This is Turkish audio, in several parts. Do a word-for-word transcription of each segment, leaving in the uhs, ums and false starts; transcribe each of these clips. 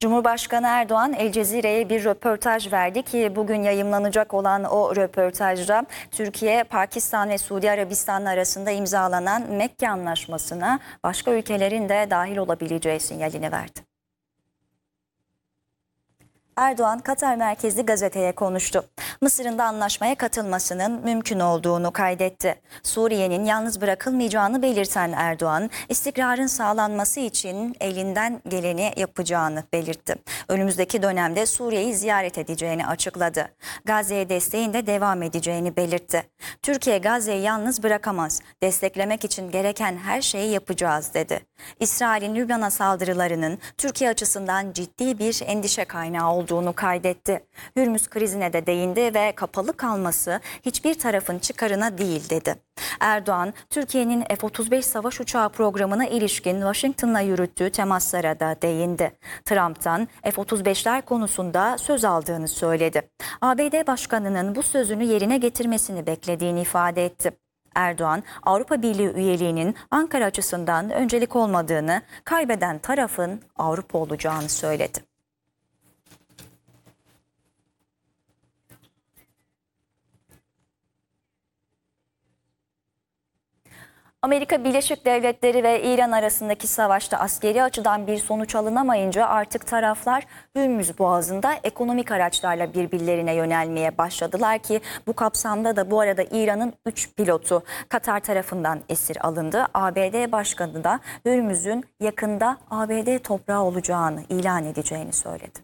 Cumhurbaşkanı Erdoğan El Cezire'ye bir röportaj verdi ki bugün yayımlanacak olan o röportajda Türkiye, Pakistan ve Suudi Arabistan arasında imzalanan Mekke Anlaşması'na başka ülkelerin de dahil olabileceği sinyalini verdi. Erdoğan, Katar merkezli gazeteye konuştu. Mısır'ın da anlaşmaya katılmasının mümkün olduğunu kaydetti. Suriye'nin yalnız bırakılmayacağını belirten Erdoğan, istikrarın sağlanması için elinden geleni yapacağını belirtti. Önümüzdeki dönemde Suriye'yi ziyaret edeceğini açıkladı. Gazze'ye desteğin de devam edeceğini belirtti. Türkiye Gazze'yi yalnız bırakamaz. Desteklemek için gereken her şeyi yapacağız dedi. İsrail'in Lübnan'a saldırılarının Türkiye açısından ciddi bir endişe kaynağı olduğunu kaydetti. Hürmüz krizine de değindi ve kapalı kalması hiçbir tarafın çıkarına değil dedi. Erdoğan, Türkiye'nin F otuz beş savaş uçağı programına ilişkin Washington'la yürüttüğü temaslara da değindi. Trump'tan F otuz beşler konusunda söz aldığını söyledi. A B D Başkanı'nın bu sözünü yerine getirmesini beklediğini ifade etti. Erdoğan, Avrupa Birliği üyeliğinin Ankara açısından öncelik olmadığını, kaybeden tarafın Avrupa olacağını söyledi. Amerika Birleşik Devletleri ve İran arasındaki savaşta askeri açıdan bir sonuç alınamayınca artık taraflar Hürmüz Boğazı'nda ekonomik araçlarla birbirlerine yönelmeye başladılar ki bu kapsamda da bu arada İran'ın üç pilotu Katar tarafından esir alındı. A B D Başkanı da Hürmüz'ün yakında A B D toprağı olacağını ilan edeceğini söyledi.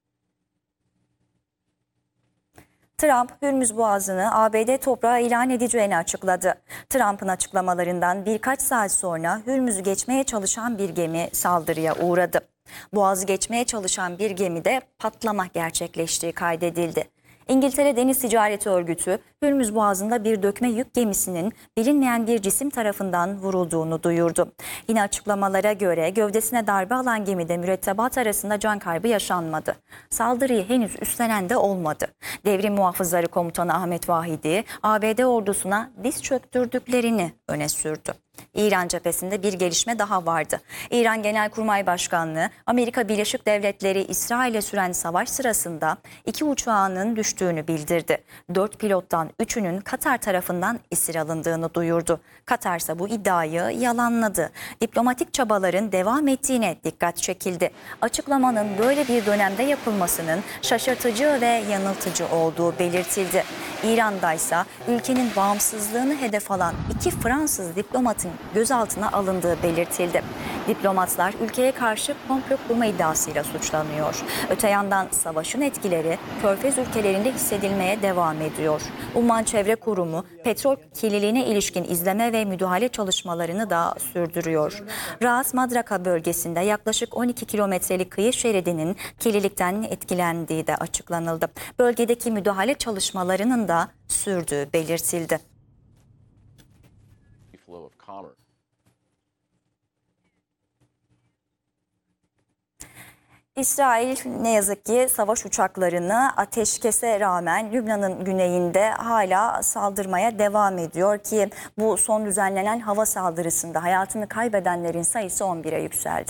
Trump, Hürmüz Boğazı'nı A B D toprağı ilan edeceğini açıkladı. Trump'ın açıklamalarından birkaç saat sonra Hürmüz'ü geçmeye çalışan bir gemi saldırıya uğradı. Boğazı geçmeye çalışan bir gemide patlama gerçekleştiği kaydedildi. İngiltere Deniz Ticareti Örgütü, Hürmüz Boğazı'nda bir dökme yük gemisinin bilinmeyen bir cisim tarafından vurulduğunu duyurdu. Yine açıklamalara göre gövdesine darbe alan gemide mürettebat arasında can kaybı yaşanmadı. Saldırıyı henüz üstlenen de olmadı. Devrim Muhafızları Komutanı Ahmet Vahidi, A B D ordusuna diz çöktürdüklerini öne sürdü. İran cephesinde bir gelişme daha vardı. İran Genelkurmay Başkanlığı, Amerika Birleşik Devletleri İsrail'e süren savaş sırasında iki uçağının düştüğünü bildirdi. Dört pilottan üçünün Katar tarafından esir alındığını duyurdu. Katar ise bu iddiayı yalanladı. Diplomatik çabaların devam ettiğine dikkat çekildi. Açıklamanın böyle bir dönemde yapılmasının şaşırtıcı ve yanıltıcı olduğu belirtildi. İran'da ise ülkenin bağımsızlığını hedef alan iki Fransız diplomatın gözaltına alındığı belirtildi. Diplomatlar ülkeye karşı komplo kurma iddiasıyla suçlanıyor. Öte yandan savaşın etkileri Körfez ülkelerinde hissedilmeye devam ediyor. Umman Çevre Kurumu petrol kirliliğine ilişkin izleme ve müdahale çalışmalarını da sürdürüyor. Ras Madraka bölgesinde yaklaşık on iki kilometrelik kıyı şeridinin kirlilikten etkilendiği de açıklanıldı. Bölgedeki müdahale çalışmalarının da sürdüğü belirtildi. İsrail ne yazık ki savaş uçaklarını ateşkese rağmen Lübnan'ın güneyinde hala saldırmaya devam ediyor ki bu son düzenlenen hava saldırısında hayatını kaybedenlerin sayısı on bire yükseldi.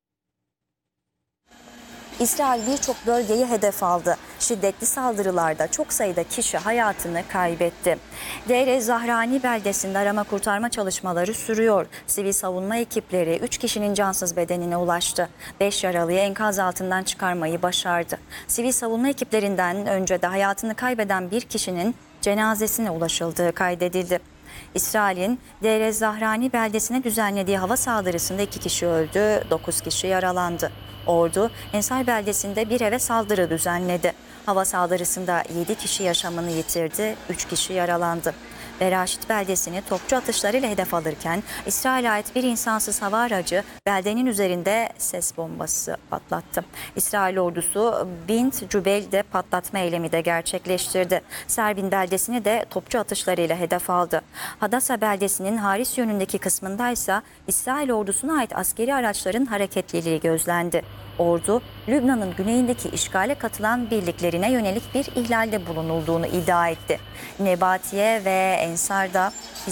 İsrail birçok bölgeyi hedef aldı. Şiddetli saldırılarda çok sayıda kişi hayatını kaybetti. Deir Zahrani beldesinde arama kurtarma çalışmaları sürüyor. Sivil savunma ekipleri üç kişinin cansız bedenine ulaştı. beş yaralıyı enkaz altından çıkarmayı başardı. Sivil savunma ekiplerinden önce de hayatını kaybeden bir kişinin cenazesine ulaşıldığı kaydedildi. İsrail'in Deir Zahrani beldesine düzenlediği hava saldırısında iki kişi öldü, dokuz kişi yaralandı. Ordu, Ensar beldesinde bir eve saldırı düzenledi. Hava saldırısında yedi kişi yaşamını yitirdi, üç kişi yaralandı. Beraşit beldesini topçu atışlarıyla hedef alırken İsrail'e ait bir insansız hava aracı beldenin üzerinde ses bombası patlattı. İsrail ordusu Bint Cübeyl'de patlatma eylemi de gerçekleştirdi. Serbin beldesini de topçu atışlarıyla hedef aldı. Hadasa beldesinin Haris yönündeki kısmındaysa İsrail ordusuna ait askeri araçların hareketliliği gözlendi. Ordu, Lübnan'ın güneyindeki işgale katılan birliklerine yönelik bir ihlalde bulunulduğunu iddia etti. Nebatiye ve Ensar'da